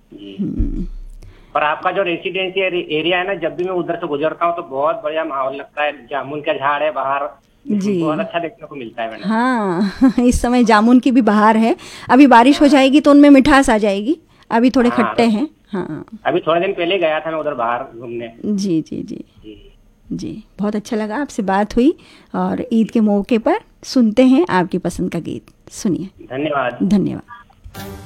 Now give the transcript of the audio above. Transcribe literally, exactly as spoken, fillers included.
जी। और आपका जो रेसिडेंशियल एरिया है ना, जब भी मैं उधर से गुजरता हूँ तो बहुत बढ़िया माहौल लगता है। जामुन का झाड़ है बाहर, बहुत जी अच्छा देखने को मिलता है मैडम। हाँ इस समय जामुन की भी बहार है। अभी बारिश हो हाँ जाएगी तो उनमें मिठास आ जाएगी। अभी थोड़े हाँ। खट्टे हैं। हाँ अभी थोड़े दिन पहले गया था मैं उधर बाहर घूमने। जी जी जी जी। जी। बहुत अच्छा लगा आपसे बात हुई। और ईद के मौके पर सुनते हैं आपकी पसंद का गीत। सुनिए। धन्यवाद। धन्यवाद।